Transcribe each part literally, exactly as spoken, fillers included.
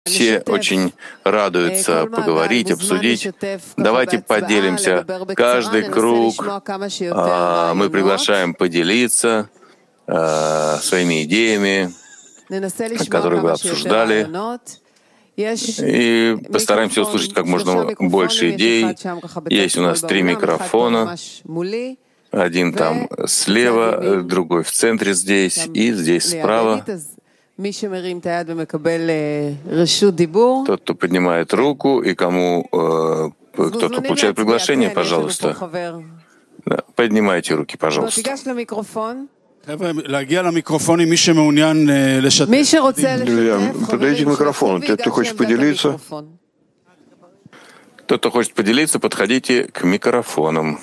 Все очень радуются поговорить, обсудить. Давайте поделимся. Каждый круг а, мы приглашаем поделиться а, своими идеями, которые вы обсуждали, и постараемся услышать как можно больше идей. Есть у нас три микрофона. Один там слева, другой в центре здесь и здесь справа. Тот, кто поднимает руку, и кому э, кто-то получает приглашение, пожалуйста. Да, поднимайте руки, пожалуйста. Друзья, подойдите к микрофону. Те, кто хочет поделиться, тот, кто хочет поделиться, подходите к микрофонам.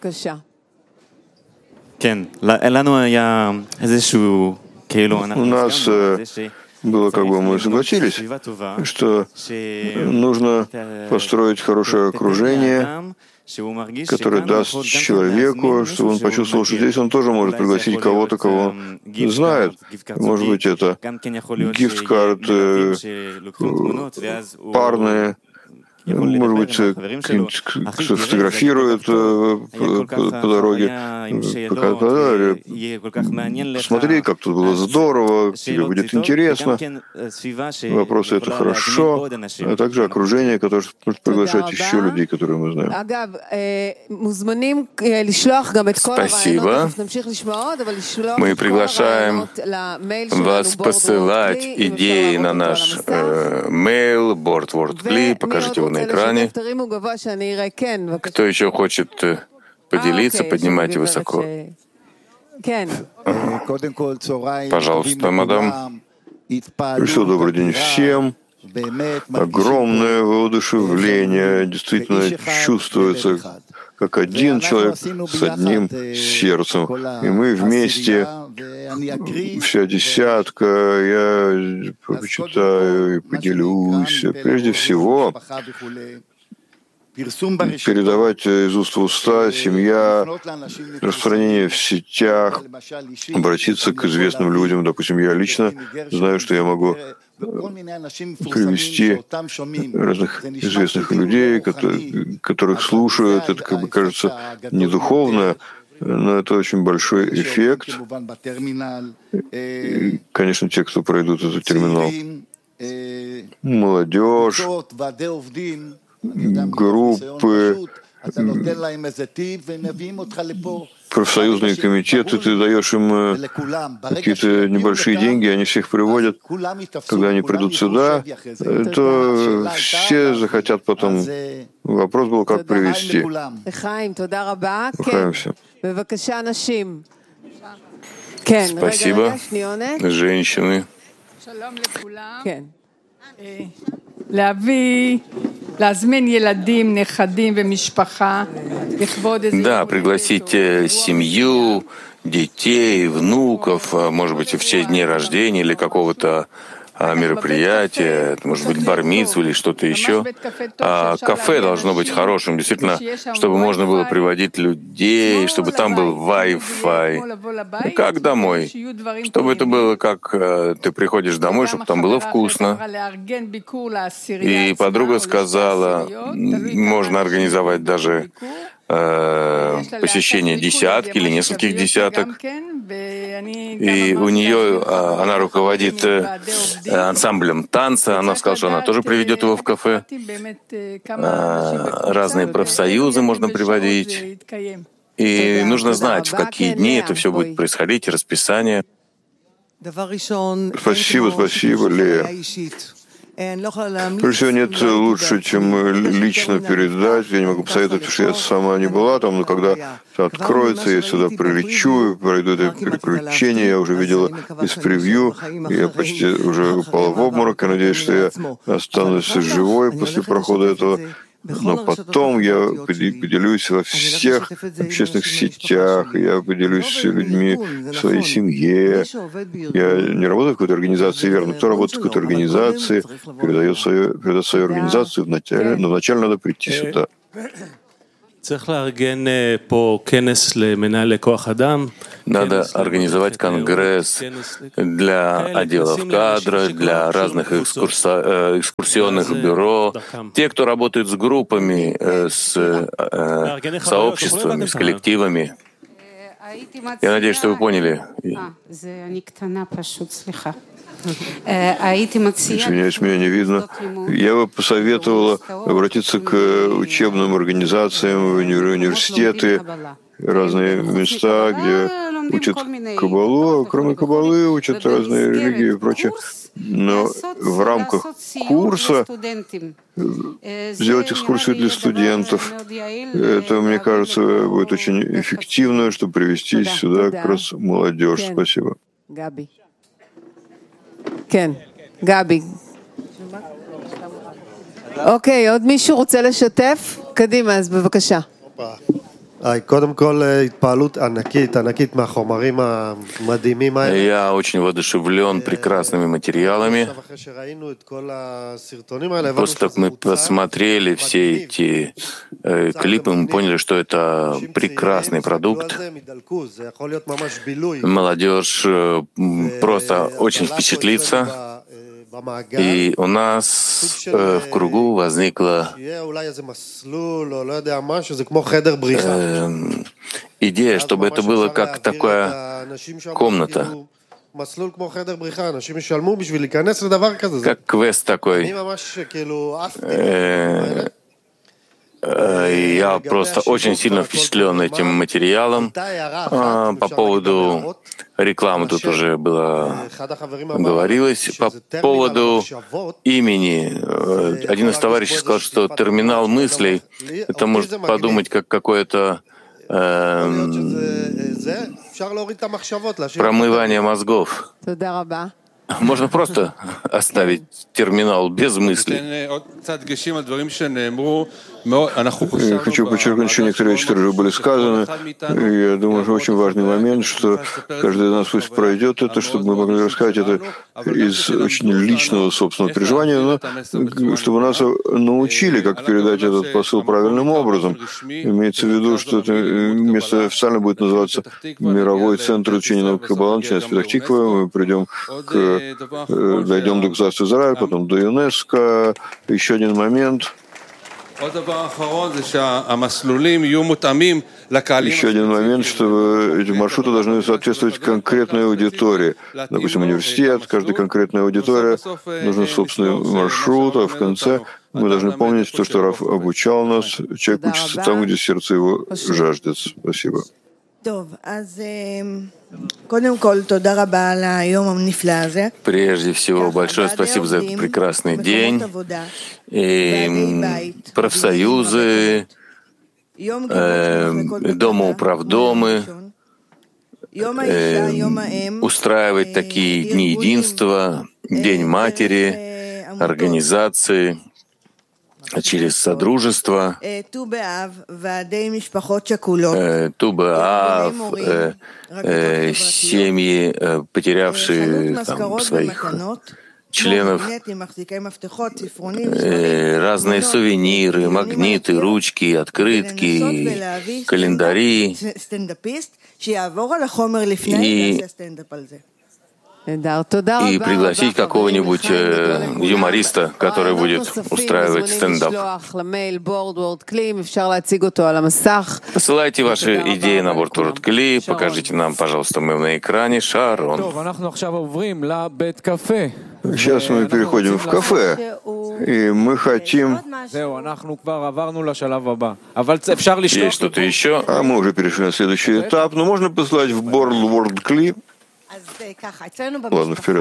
У нас было, как бы мы согласились, что нужно построить хорошее окружение, которое даст человеку, чтобы он почувствовал, что здесь он тоже может пригласить кого-то, кого знает. Может быть, это гифт-карты, парные, может быть, кто фотографирует по дороге, посмотри, как тут было здорово, тебе будет интересно. Вопросы — это хорошо, а также окружение, которое может приглашать еще людей, которые мы знаем. Спасибо. Мы приглашаем вас посылать идеи на наш э, mail, BoardWordClip, покажите его на экране. Кто еще хочет поделиться, поднимайте высоко. Пожалуйста, мадам. Пришло добрый день всем. Огромное воодушевление действительно чувствуется, как один человек с одним сердцем. И мы вместе, вся десятка, я почитаю и поделюсь. Прежде всего, передавать из уст в уста, семья, распространение в сетях, обратиться к известным людям. Допустим, я лично знаю, что я могу привести разных известных людей, которых слушают. Это, как бы, кажется, не духовно, но это очень большой эффект. И, конечно, те, кто пройдут этот терминал, молодежь, группы, профсоюзные комитеты, ты даешь им какие-то небольшие деньги, они всех приводят. Когда они придут сюда, то все захотят потом. Вопрос был, как привести. Ухаемся. Спасибо. Женщины. Да, пригласить семью, детей, внуков, может быть, в честь дней рождения или какого-то мероприятия, это может быть бар-мицва или что-то еще. А кафе должно быть хорошим, действительно, чтобы можно было приводить людей, чтобы там был Wi-Fi. Как домой. Чтобы это было, как ты приходишь домой, чтобы там было вкусно. И подруга сказала, можно организовать даже э, посещение десятки или нескольких десяток. И у нее, она руководит ансамблем танца, она сказала, что она тоже приведет его в кафе. Разные профсоюзы можно приводить. И нужно знать, в какие дни это все будет происходить, расписание. Спасибо, спасибо, Лея. Прежде всего, нет лучше, чем лично передать. Я не могу посоветовать, потому что я сама не была там, но когда это откроется, я сюда прилечу, пройду это переключение. Я уже видела из превью, я почти уже упала в обморок. Я надеюсь, что я останусь живой после прохода этого. Но потом я поделюсь во всех общественных сетях, я поделюсь с людьми в своей семье. Я не работаю в какой-то организации, верно. Кто работает в какой-то организации, передает свою, передает свою организацию вначале, но вначале надо прийти сюда. Надо организовать конгресс для отделов кадров, для разных экскурса- экскурсионных бюро, те, кто работает с группами, с э, сообществами, с коллективами. Я надеюсь, что вы поняли. Извиняюсь, меня не видно. Я бы посоветовала обратиться к учебным организациям, в университеты, разные места, где учат каббалу, а кроме каббалы учат разные религии и прочее. Но в рамках курса сделать экскурсию для студентов, это, мне кажется, будет очень эффективно, чтобы привести сюда как раз молодежь. Спасибо. Габи. כן, גבי. אוקיי, עוד מישהו רוצה לשתף? קדימה, אז בבקשה. קודם כל, התפעלות ענקית, ענקית מהחומרים המדהימים האלה. Я очень воодушевлен прекрасными материалами. После того, как мы посмотрели все эти э, клипы, мы поняли, что это прекрасный продукт. Молодежь э, просто очень впечатлится. И у нас э, в кругу возникла э, идея, чтобы это было как такая комната, как квест такой. Э, Я просто очень сильно впечатлен этим материалом. А, по поводу рекламы тут уже было говорилось. По поводу имени. Один из товарищей сказал, что терминал мыслей — это может подумать как какое-то э, промывание мозгов. Можно просто оставить терминал без мыслей. Я хочу подчеркнуть еще некоторые вещи, которые уже были сказаны. И я думаю, что очень важный момент, что каждый из нас пусть пройдет это, чтобы мы могли рассказать это из очень личного собственного переживания, но чтобы нас научили, как передать этот посыл правильным образом. Имеется в виду, что это место официально будет называться Мировой центр изучения науки Каббала, начиная с Петах-Тиквы. Мы придем к, дойдем до государства Израиль, потом до ЮНЕСКО. Еще один момент. Еще один момент, что эти маршруты должны соответствовать конкретной аудитории. Допустим, университет, каждая конкретная аудитория, нужен собственный маршрут, а в конце мы должны помнить то, что Раф обучал нас. Человек учится там, где сердце его жаждет. Спасибо. Прежде всего, большое спасибо за этот прекрасный день. И профсоюзы, э, домоуправдомы, э, устраивать такие дни единства, День матери, организации через Содружество, Ту Б'Ав, э, э, семьи, э, потерявшие там, своих членов, э, разные сувениры, магниты, ручки, открытки, календари. И И пригласить какого-нибудь э, юмориста, который будет устраивать стендап. Посылайте ваши идеи на борт WorldClip, покажите нам, пожалуйста, мы на экране. Шарон. Сейчас мы переходим в кафе, и мы хотим... Есть что-то еще? А мы уже перешли на следующий этап, но можно послать в борт WorldClip. Ладно, вперед.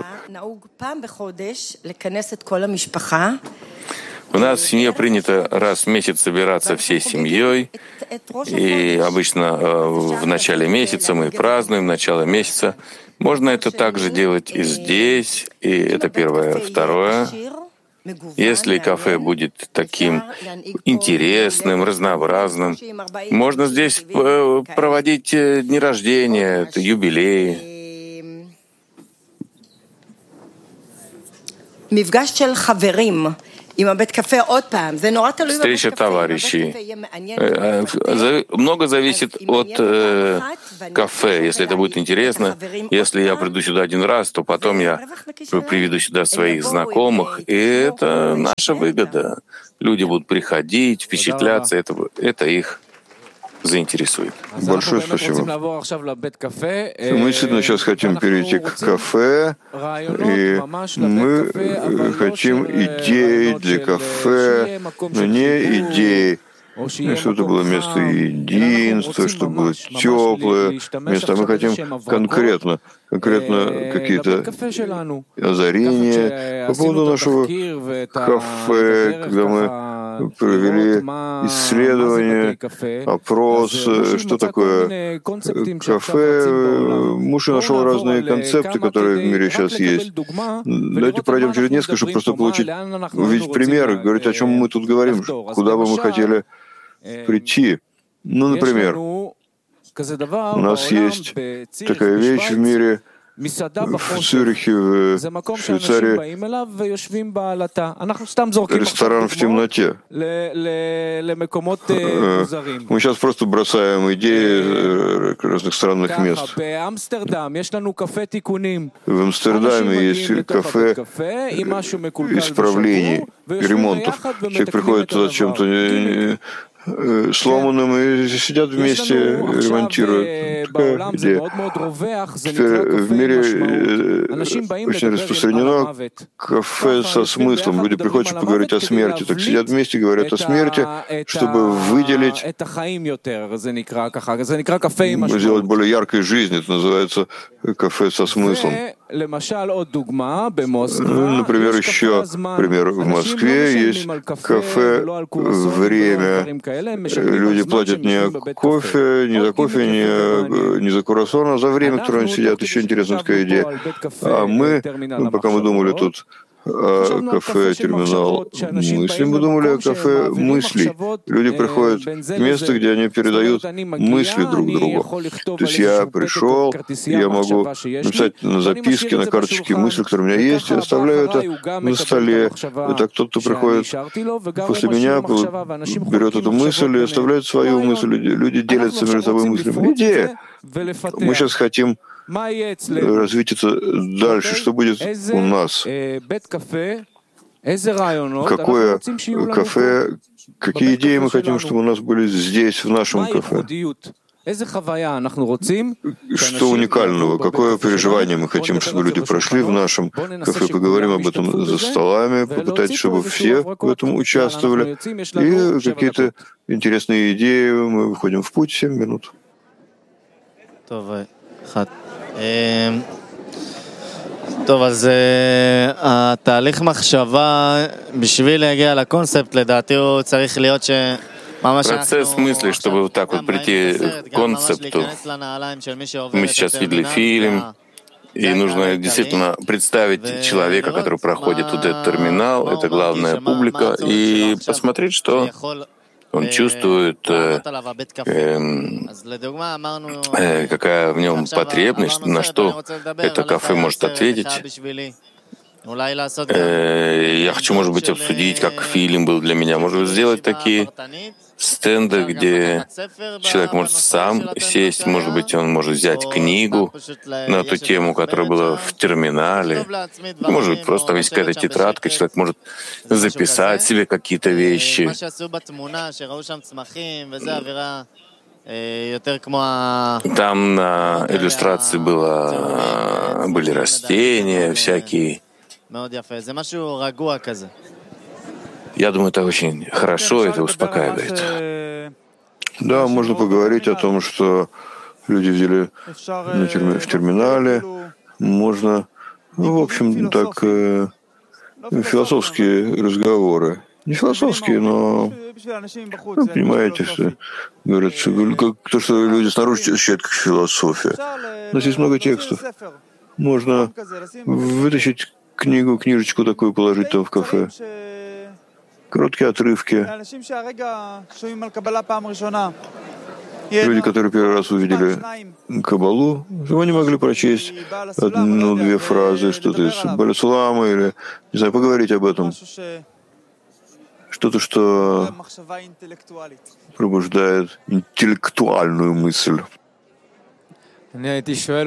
У нас в семье принято раз в месяц собираться всей семьей, и обычно в начале месяца мы празднуем начало месяца. Можно это также делать и здесь, и это первое. Второе. Если кафе будет таким интересным, разнообразным, можно здесь проводить дни рождения, юбилеи. Встреча товарищей. Много зависит от э, кафе. Если это будет интересно, если я приду сюда один раз, то потом я приведу сюда своих знакомых, и это наша выгода. Люди будут приходить, впечатляться, это, это их заинтересует. Большое спасибо. Мы действительно сейчас хотим перейти к кафе, и мы хотим идеи для кафе, но не идеи, чтобы это было место единства, чтобы было теплое место. Мы хотим конкретно, конкретно какие-то озарения по поводу нашего кафе, когда мы провели исследование, опрос, что такое кафе. Муж нашел разные концепты, которые в мире сейчас есть. Давайте пройдем через несколько, чтобы просто получить, увидеть пример, говорить, о чем мы тут говорим, куда бы мы хотели прийти. Ну, например, у нас есть такая вещь в мире, в Цюрихе, в Швейцарии, ресторан в темноте. Мы сейчас просто бросаем идеи разных странных мест. В Амстердаме есть кафе исправлений, ремонтов. Человек приходит туда с чем-то сломанным и сидят вместе, ремонтируют. Такая идея. Теперь в мире очень распространено кафе со смыслом. Люди приходят, чтобы поговорить о смерти. Так сидят вместе, говорят о смерти, чтобы выделить, сделать более яркой жизнь. Это называется кафе со смыслом. Например, еще пример в Москве есть кафе «Время». Люди платят не кофе, не за кофе, не, не за круассан, а за время, которое они сидят. Еще интересная такая идея. А мы, пока мы думали тут о кафе «Терминал мысли», мы думали о кафе мыслей. Люди приходят в место, где они передают мысли друг другу. То есть я пришел, я могу написать на записке, на карточке мысли, которые у меня есть, и оставляю это на столе. Это кто-то приходит после меня, берет эту мысль и оставляет свою мысль. Люди делятся между собой мыслями. Идея. Мы сейчас хотим развить это дальше. Что будет у нас? Какое кафе, какие идеи мы хотим, чтобы у нас были здесь, в нашем кафе? Что уникального? Какое переживание мы хотим, чтобы люди прошли в нашем кафе? Поговорим об этом за столами, попытайтесь, чтобы все в этом участвовали. И какие-то интересные идеи. Мы выходим в путь. Семь минут. טוב, אז התהליך מחשבה, בשביל להגיע לקונספט, לדעתי הוא צריך להיות ש... Процесс мысли, чтобы вот так вот прийти к концепту. Мы сейчас видели фильм, и нужно действительно представить человека, который проходит вот этот терминал, это главная публика, и посмотреть, что он чувствует, э, э, какая в нем потребность, на что это кафе может ответить. Э, я хочу, может быть, обсудить, как фильм был для меня. Может быть, сделать такие стенды, где человек может сам сесть, может быть, он может взять книгу на ту тему, которая была в терминале. Может быть, просто там есть какая-то тетрадка, человек может записать себе какие-то вещи. Там на иллюстрации было, были растения всякие. Я думаю, это очень хорошо, это успокаивает. Да, можно поговорить о том, что люди взяли в терминале. Можно, ну, в общем, так, э, философские разговоры. Не философские, но, вы понимаете, что говорят, что, то, что люди снаружи ощущают как философия. У нас есть много текстов. Можно вытащить книгу, книжечку такую положить там в кафе. Короткие отрывки. Люди, которые первый раз увидели Каббалу, они могли прочесть одну-две фразы, что-то из Баля-Сулама, или, не знаю, поговорить об этом. Что-то, что пробуждает интеллектуальную мысль. Я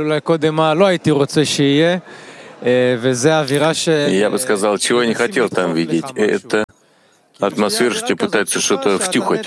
бы сказал, чего я не хотел там видеть. Это атмосфера, что тебе пытаются что-то втюхать.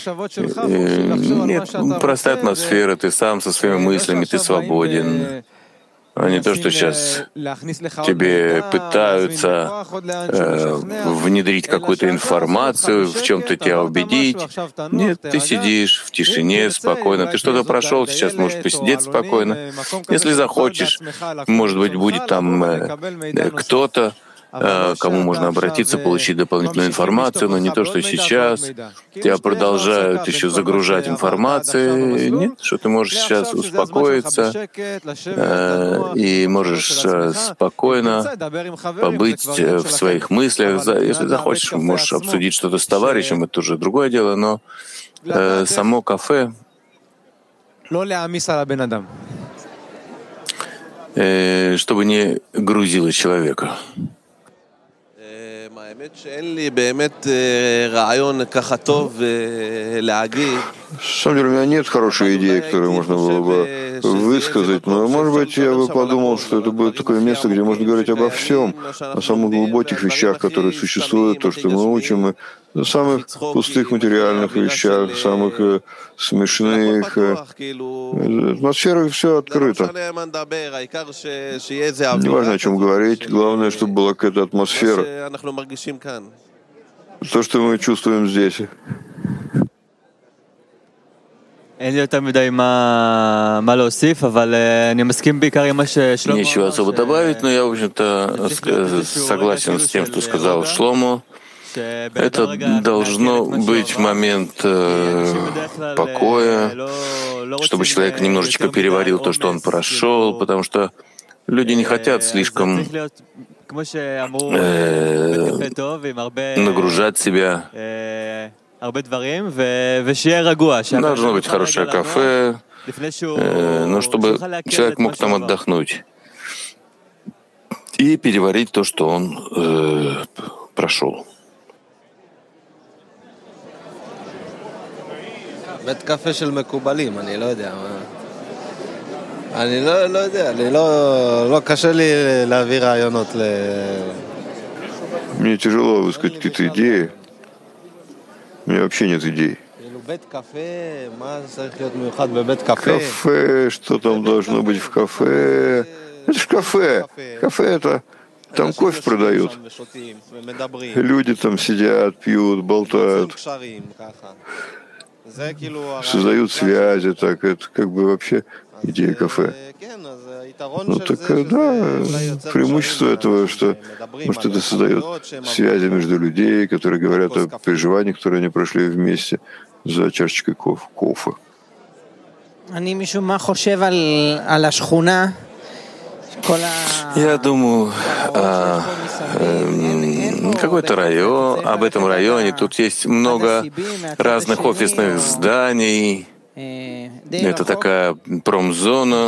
Нет, простая атмосфера, ты сам со своими мыслями, ты свободен. А не то, что сейчас тебе пытаются э, внедрить какую-то информацию, в чем-то тебя убедить. Нет, ты сидишь в тишине, спокойно. Ты что-то прошел, сейчас можешь посидеть спокойно. Если захочешь, может быть, будет там э, кто-то, к кому можно обратиться, получить дополнительную информацию, но не то, что сейчас. Тебя продолжают еще загружать информацией. Нет, что ты можешь сейчас успокоиться э, и можешь э, спокойно побыть в своих мыслях. Если захочешь, можешь обсудить что-то с товарищем, это уже другое дело, но э, само кафе э, чтобы не грузило человека. На самом деле, у меня нет хорошей идеи, которую можно было бы высказать, но, может быть, я бы подумал, что это будет такое место, где можно говорить обо всем, о самых глубоких вещах, которые существуют, то, что мы учим, о самых пустых материальных вещах, самых э, смешных. Э, атмосфера все открыто. Неважно, о чем говорить, главное, чтобы была какая-то атмосфера. То, что мы чувствуем здесь. Нечего особо добавить, но я, в общем-то, согласен с тем, что сказал Шломо. Это должно быть момент э, покоя, чтобы человек немножечко переварил то, что он прошел, потому что люди не хотят слишком э, нагружать себя. Должно быть хорошее кафе, э, но чтобы человек мог там отдохнуть и переварить то, что он э, прошел. בית קפה של מקובלים, אני לא יודע מה... אני לא, לא יודע, אני לא... לא קשה לי להביא רעיונות ל... Мне тяжело высказать какие-то идеи. У меня вообще нет идей. בית קפה, מה צריך להיות מיוחד בבית קפה? Кафе, что там должно быть в кафе? Это же кафе. Кафе это... Там кофе продают. Люди там сидят, пьют, болтают. Создают связи, так это как бы вообще идея кафе. Ну так да, преимущество этого, что может это создает связи между людей, которые говорят о переживаниях, которые они прошли вместе за чашечкой кофе. Я думаю, а, э, какой-то район, об этом районе, тут есть много разных офисных зданий, это такая промзона.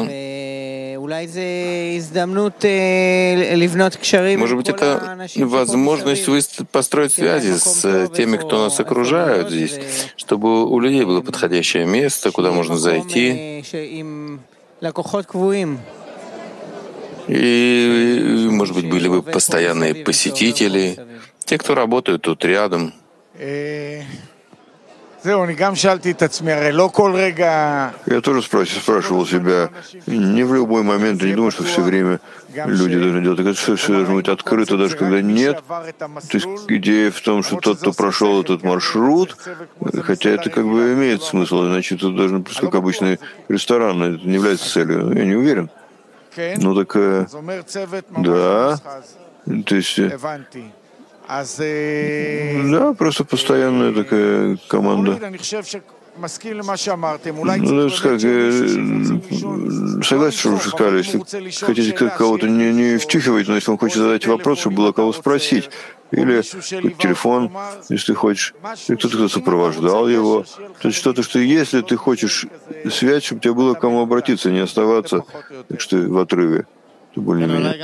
Может быть, это возможность построить связи с теми, кто нас окружают здесь, чтобы у людей было подходящее место, куда можно зайти. И, может быть, были бы постоянные посетители, те, кто работают тут рядом. Я тоже спрашивал себя, не в любой момент, я не думаю, что все время люди должны делать, это все, все должно быть открыто, даже когда нет. То есть идея в том, что тот, кто прошел этот маршрут, хотя это как бы имеет смысл, иначе тут должен быть как обычный ресторан, это не является целью, я не уверен. Ну так, да, то есть, да, просто постоянная такая команда. Ну, сказать, согласен, что вы сказали, если хотите кого-то не, не втюхивать, но если он хочет задать вопрос, чтобы было кого спросить, или телефон, если хочешь, или кто-то, кто сопровождал его. То есть что-то, что если ты хочешь связь, чтобы тебе было к кому обратиться, не оставаться, так что в отрыве. Более-менее.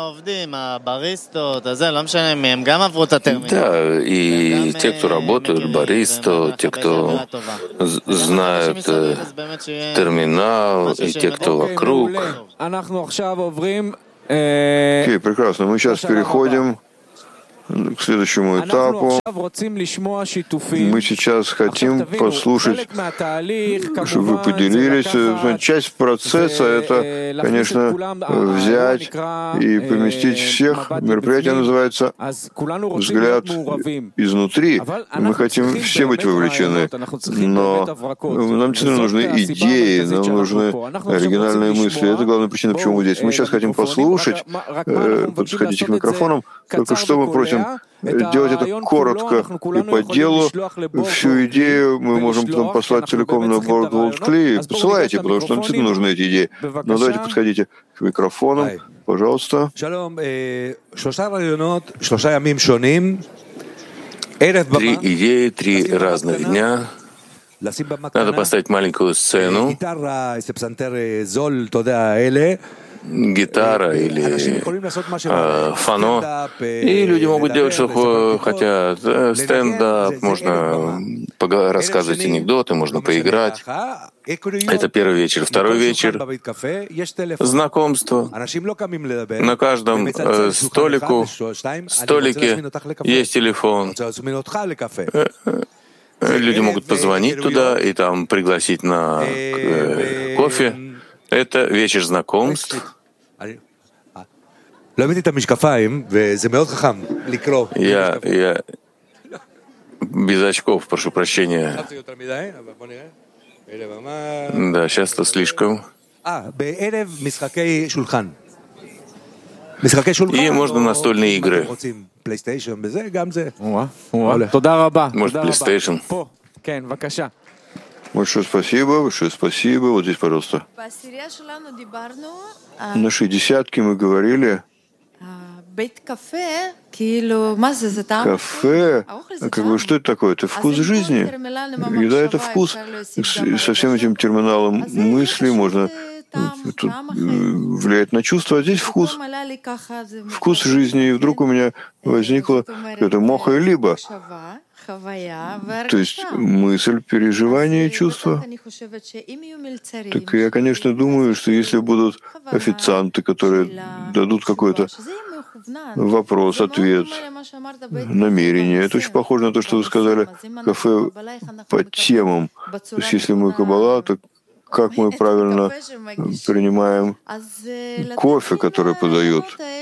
Да, и те, кто работают, баристо, те, кто знают терминал, и те, кто вокруг. Окей, прекрасно. Мы сейчас переходим к следующему этапу. Мы сейчас хотим послушать, чтобы вы поделились. Часть процесса — это, конечно, взять и поместить всех. Мероприятие называется «Взгляд изнутри». Мы хотим все быть вовлечены, но нам действительно нужны идеи, нам нужны оригинальные мысли. Это главная причина, почему мы здесь. Мы сейчас хотим послушать, подходите к микрофонам, только что мы просим делать это коротко и по делу. Всю идею мы можем потом послать целиком на WorldCli. Посылайте, потому что нам действительно нужны эти идеи. Но давайте подходите к микрофонам, пожалуйста. Три идеи, три разных дня. Надо поставить маленькую сцену, гитара или э, фано, и люди могут делать, что хотят. Стендап, можно рассказывать анекдоты, можно поиграть. Это первый вечер. Второй вечер — знакомство. На каждом э, столику, столике есть телефон. Люди могут позвонить туда и там пригласить на э, кофе. Это вечер знакомств. Я, я без очков, прошу прощения. Да, сейчас это слишком. И можно настольные игры. Может, PlayStation. Большое спасибо, большое спасибо. Вот здесь, пожалуйста. В нашей десятке мы говорили, кафе, как бы, что это такое? Это вкус жизни. Еда — это вкус. Со всем этим терминалом мысли можно тут влиять на чувства, а здесь вкус. Вкус жизни. И вдруг у меня возникло это моха и либо. То есть мысль, переживание и чувство. Так я, конечно, думаю, что если будут официанты, которые дадут какой-то вопрос, ответ, намерение, это очень похоже на то, что вы сказали, кафе по темам. То есть если мы каббала, то как мы правильно принимаем кофе, который подают.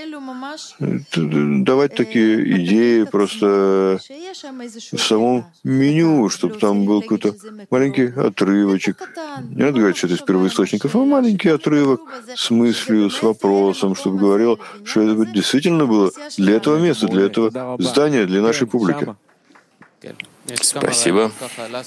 Давать такие идеи просто в самом меню, чтобы там был какой-то маленький отрывочек. Не надо говорить, что это из первоисточников, а маленький отрывок с мыслью, с вопросом, чтобы говорил, что это действительно было для этого места, для этого здания, для нашей публики. Спасибо.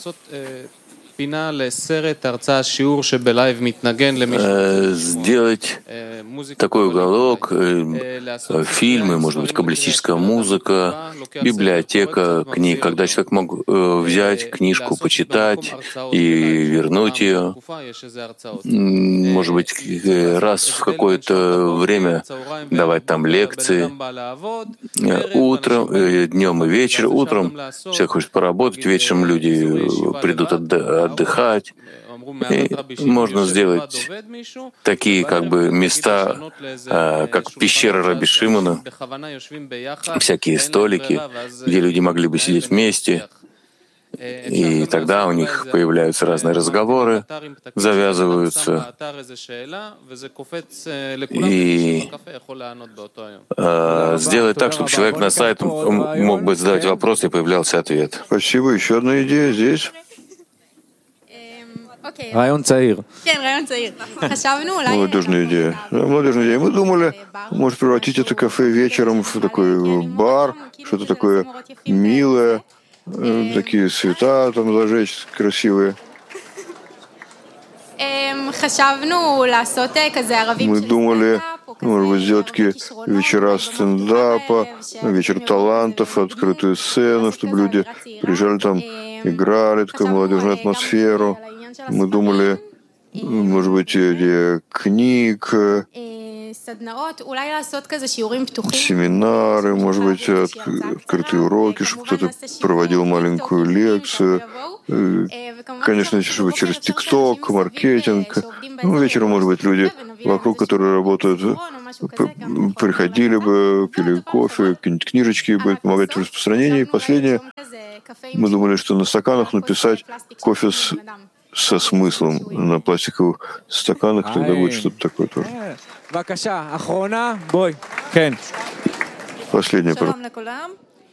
Сделать такой уголок, фильмы, может быть, каббалистическая музыка, библиотека книг, когда человек мог взять книжку, почитать и вернуть ее. Может быть, раз в какое-то время давать там лекции. Утром, днем и вечером. Утром человек хочет поработать, вечером люди придут отдыхать. отдыхать. И можно сделать такие как бы места, как пещера Раби Шимона, всякие столики, где люди могли бы сидеть вместе. И тогда у них появляются разные разговоры, завязываются. И э, сделать так, чтобы человек на сайте мог бы задавать вопросы и появлялся ответ. Спасибо. Еще одна идея здесь. רעיון צעיר. כן, רעיון צעיר. חשבנו אולי... Молодежная идея. Молодежная идея. Мы думали, может превратить это кафе вечером в такой бар, что-то такое милое, такие цвета там зажечь красивые. Мы думали, может быть, сделать такие вечера стендапа, вечер талантов, открытую сцену, чтобы люди приезжали там, играли, такую молодежную атмосферу. Мы думали, может быть, идея книг, семинары, может быть, открытые уроки, чтобы кто-то проводил маленькую лекцию. Конечно, чтобы через ТикТок, маркетинг. Ну, вечером, может быть, люди вокруг, которые работают, приходили бы, пили кофе, какие-нибудь книжечки, будет помогать в распространении. И последнее, мы думали, что на стаканах написать кофе с, со смыслом на пластиковых стаканах, тогда будет что-то такое тоже. Последнее, пожалуйста.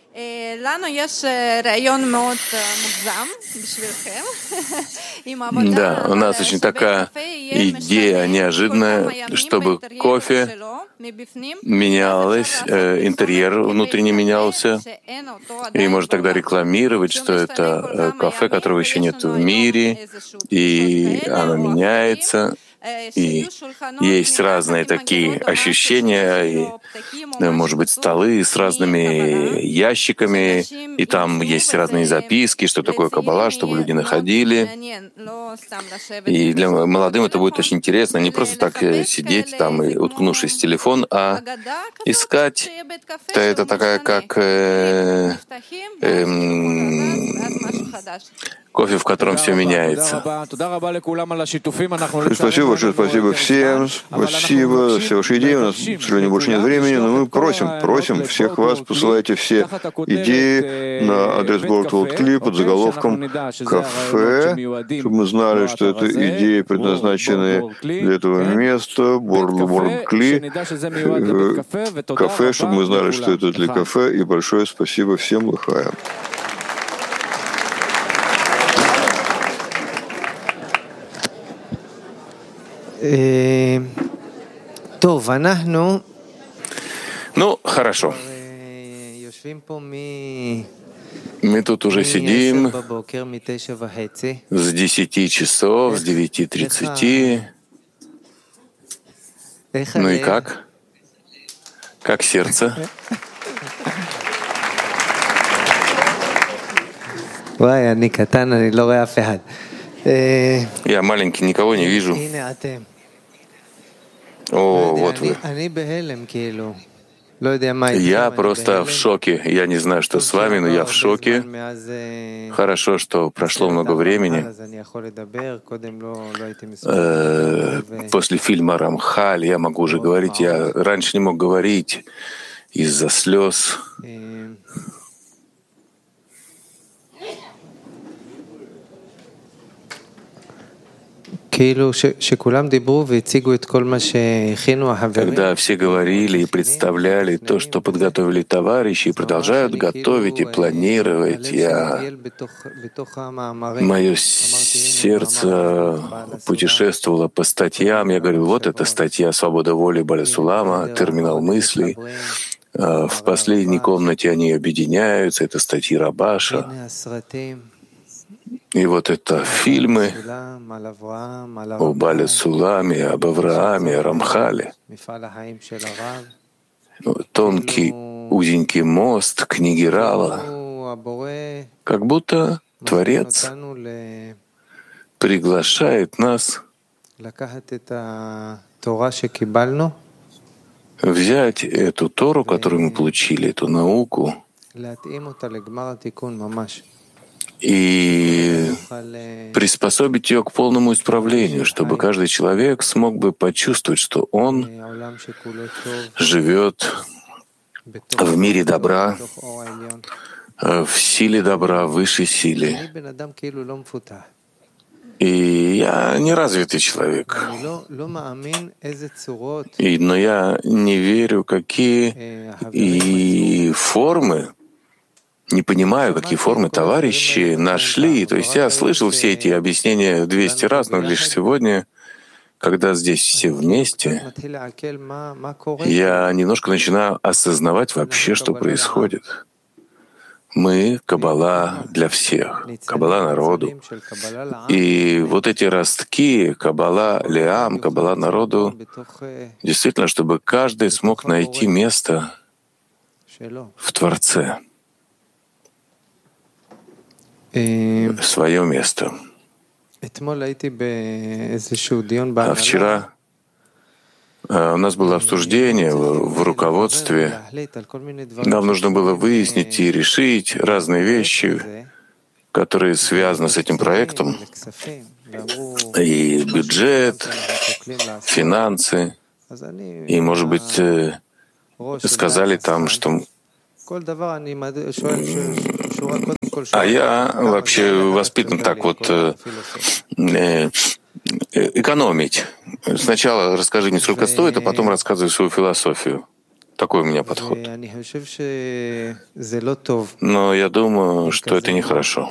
Да, у нас очень такая идея неожиданная, чтобы кофе менялось, э, интерьер внутренне менялся, и может тогда рекламировать, что это кафе, которого еще нет в мире, и оно меняется. И есть разные такие ощущения, и, может быть, столы с разными ящиками, и там есть разные записки, что такое каббала, чтобы люди находили. И для молодым это будет очень интересно, не просто так сидеть там и уткнувшись в телефон, а искать. Это такая как э, э, кофе, в котором все меняется. Спасибо большое, спасибо всем, спасибо за все ваши идеи. У нас, к сожалению, больше нет времени, но мы просим, просим всех вас, посылайте все идеи на адрес Board World Clip под заголовком «Кафе», чтобы мы знали, что это идеи, предназначенные для этого места, Board World Clip, кафе, чтобы мы знали, что это для кафе, и большое спасибо всем, лахаем. Ну, хорошо. Мы тут уже сидим с десяти часов, с девяти тридцати. Ну и как? Как сердце? Я маленький, никого не вижу. О, вот вы. Я просто в шоке. Я не знаю, что с вами, но я в шоке. Хорошо, что прошло много времени. Э, после фильма «Рамхаль» я могу уже говорить. Я раньше не мог говорить из-за слез. Когда все говорили и представляли то, что подготовили товарищи, и продолжают готовить и планировать, я... мое сердце путешествовало по статьям. Я говорю, вот эта статья «Свобода воли» Баля Сулама, «Терминал мыслей». В последней комнате они объединяются, это статьи Рабаша. И вот это фильмы о Бале Суламе, об Аврааме, о Рамхале. Тонкий, узенький мост книги Рава. Как будто Творец приглашает нас взять эту Тору, которую мы получили, эту науку, и приспособить ее к полному исправлению, чтобы каждый человек смог бы почувствовать, что он живет в мире добра, в силе добра, в высшей силе. И я неразвитый человек. И, но я не верю, какие и формы, не понимаю, какие формы товарищи нашли. То есть я слышал все эти объяснения двести раз, но лишь сегодня, когда здесь все вместе, я немножко начинаю осознавать вообще, что происходит. Мы — Каббала для всех, Каббала народу. И вот эти ростки Каббала Леам, Каббала народу, действительно, чтобы каждый смог найти место в Творце, свое место. А вчера у нас было обсуждение в руководстве. Нам нужно было выяснить и решить разные вещи, которые связаны с этим проектом. И бюджет, финансы. И, может быть, сказали там, что... А я вообще воспитан так вот экономить. Сначала расскажи мне, сколько стоит, а потом рассказывай свою философию. Такой у меня подход. Но я думаю, что это нехорошо.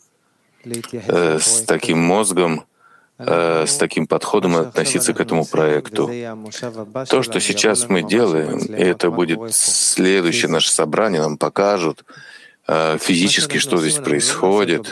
С таким мозгом, с таким подходом относиться к этому проекту. То, что сейчас мы делаем, и это будет следующее наше собрание, нам покажут физически, что здесь происходит.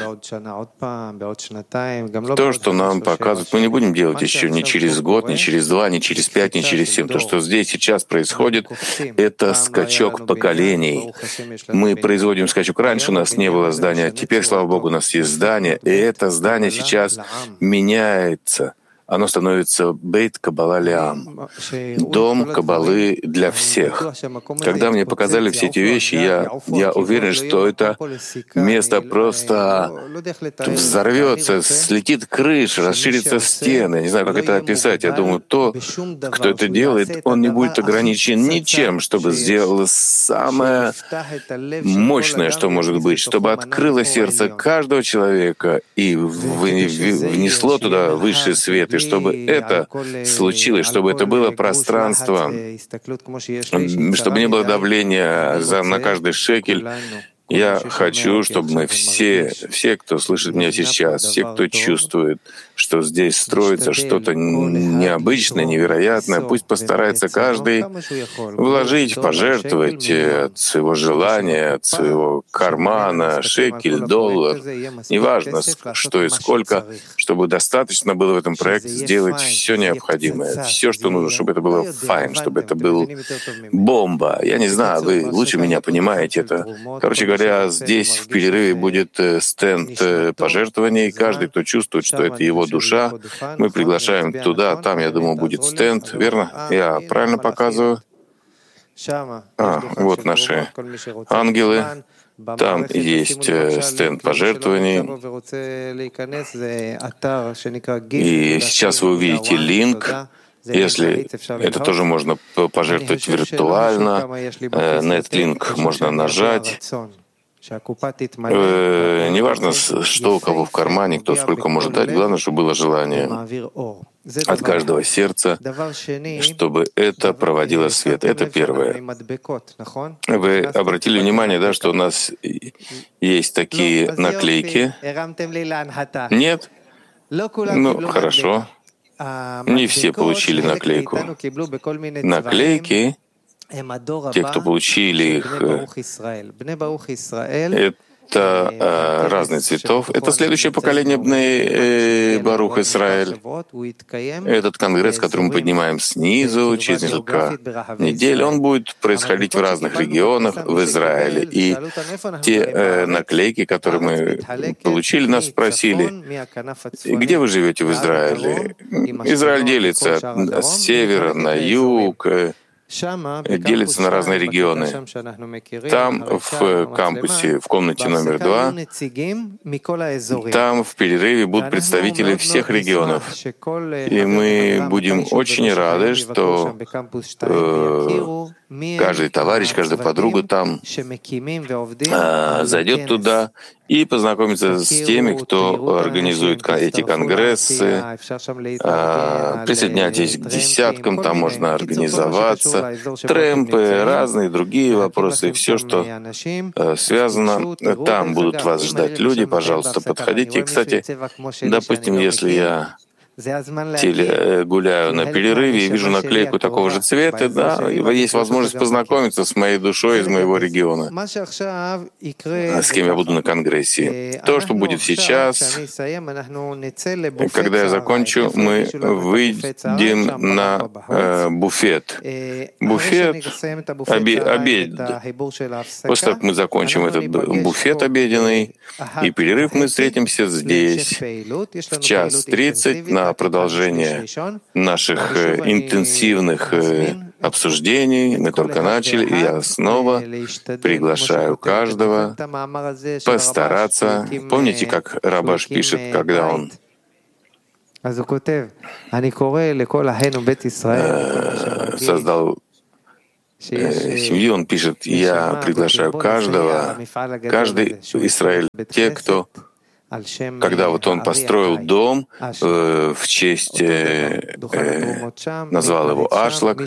То, что нам показывают, мы не будем делать еще ни через год, ни через два, ни через пять, ни через семь. То, что здесь сейчас происходит, это скачок поколений. Мы производим скачок. Раньше у нас не было здания, теперь, слава Богу, у нас есть здание, и это здание сейчас меняется. Оно становится Бейт Каббала Леам, дом Каббалы для всех. Когда мне показали все эти вещи, я, я уверен, что это место просто взорвется, слетит крыша, расширятся стены. Я не знаю, как это описать. Я думаю, то, кто это делает, он не будет ограничен ничем, чтобы сделало самое мощное, что может быть, чтобы открыло сердце каждого человека и внесло туда высший свет, и чтобы это случилось, чтобы это было пространство, чтобы не было давления за, на каждый шекель. Я хочу, чтобы мы все, все, кто слышит меня сейчас, все, кто чувствует, что здесь строится что-то необычное, невероятное, пусть постарается каждый вложить, пожертвовать от своего желания, от своего кармана, шекель, доллар, неважно, что и сколько, чтобы достаточно было в этом проекте сделать все необходимое, все, что нужно, чтобы это было файн, чтобы это был бомба. Я не знаю, вы лучше меня понимаете это. Короче говоря, здесь в перерыве будет стенд пожертвований. Каждый, кто чувствует, что это его душа, мы приглашаем туда. Там, я думаю, будет стенд. Верно? Я правильно показываю? А, вот наши ангелы. Там есть стенд пожертвований. И сейчас вы увидите линк. Если это тоже можно пожертвовать виртуально, на этот линк можно нажать. Э, неважно, что у кого в кармане, кто сколько может дать, главное, чтобы было желание от каждого сердца, чтобы это проводило свет. Это первое. Вы обратили внимание, да, что у нас есть такие наклейки? Нет? Ну, хорошо. Не все получили наклейку. Наклейки, те, кто получили их, это э, разных цветов. Это следующее поколение Бней э, Барух Исраэль. Этот конгресс, который мы поднимаем снизу, через несколько недель, он будет происходить в разных регионах в Израиле. И те э, наклейки, которые мы получили, нас спросили, где вы живете в Израиле? Израиль делится с севера на юг, делится на разные регионы. Там, в кампусе, в комнате номер два, там в перерыве будут представители всех регионов. И мы будем очень рады, что э, каждый товарищ, каждая подруга там э, зайдет туда и познакомиться с теми, кто организует эти конгрессы. Э, присоединяйтесь к десяткам, там можно организоваться. Трэмпы, разные другие вопросы, все, что э, связано. Там будут вас ждать люди, пожалуйста, подходите. И, кстати, допустим, если я теле, гуляю на перерыве и вижу наклейку такого же цвета, да, и есть возможность познакомиться с моей душой из моего региона, с кем я буду на конгрессе. То, что будет сейчас, когда я закончу, мы выйдем на э, буфет. Буфет, обе, обед. После того, как мы закончим этот буфет обеденный и перерыв, мы встретимся здесь в час тридцать на продолжение наших интенсивных обсуждений. Мы только начали, и я снова приглашаю каждого постараться. Помните, как Рабаш пишет, когда он э, создал э, семью, он пишет: «Я приглашаю каждого, каждый Израиль, те, кто, когда вот он построил дом э, в честь, э, э, назвал его Ашлак,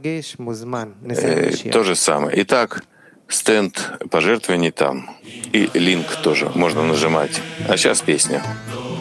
э, то же самое. Итак, стенд пожертвований там, и линк тоже можно нажимать. А сейчас песня.